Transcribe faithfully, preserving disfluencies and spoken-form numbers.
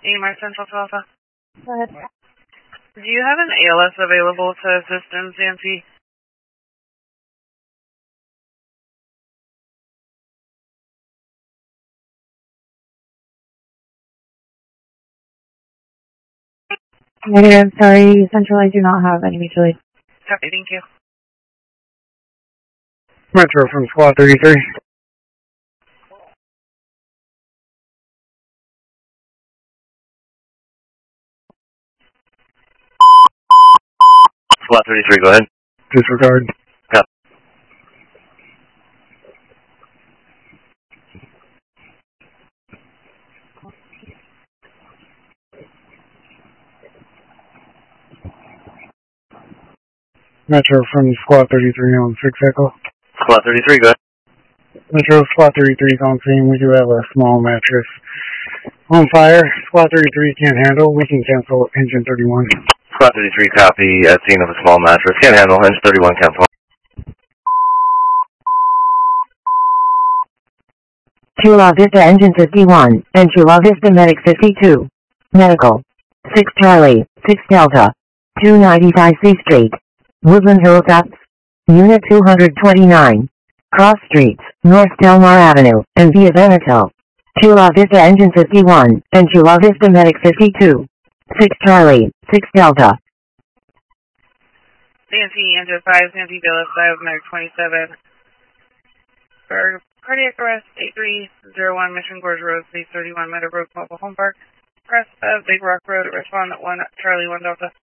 E M I Central to Alpha. Go ahead. Do you have an A L S available to assist in C N C? Negative, sorry, Central, I do not have any mutual aid. Copy, thank you. Metro from Squad thirty-three. Squad thirty-three, go ahead. Disregard. Yeah. Metro from Squad thirty-three on six Echo. Squad thirty-three, go ahead. Metro, Squad thirty-three is on scene. We do have a small mattress on fire. Squad thirty-three can't handle. We can cancel engine thirty-one. Squad thirty-three, copy. At scene of a small mattress. Can't handle. Engine thirty-one, cancel. Chula Vista Engine fifty-one, and Chula Vista Medic fifty-two. Medical. six Charlie, six Delta. two ninety-five C Street. Woodland Hilltops. Unit two twenty-nine. Cross Streets, North Delmar Avenue, and Via Veneto. Chula Vista Engine fifty-one, and Chula Vista Medic fifty-two. six Charlie, six Delta. C N C Engine five, C N C Dallas five, Medic twenty-seven. For cardiac arrest, eight three zero one Mission Gorge Road, Base thirty-one, Meadow Brook, Mobile Home Park. Crest of Big Rock Road, respond at one Charlie one Delta.